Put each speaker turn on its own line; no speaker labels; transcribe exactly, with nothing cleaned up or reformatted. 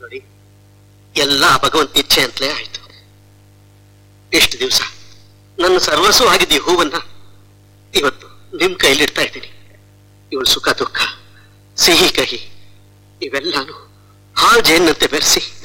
ನೋಡಿ, ಎಲ್ಲ ಭಗವಂತ ಇಚ್ಛೆ ಅಂತಲೇ ಆಯ್ತು. ಎಷ್ಟು ದಿವಸ ನನ್ನ ಸರ್ವಸ್ವ ಆಗಿದ್ದ ಈ ಹೂವನ್ನ ಇವತ್ತು ನಿಮ್ ಕೈಲಿಡ್ತಾ ಇದ್ದೀನಿ. ಇವಳು ಸುಖ ದುಃಖ, ಸಿಹಿ ಕಹಿ ಇವೆಲ್ಲಾನು ಹಾಳು ಜೇನಂತೆ ಬೆರೆಸಿ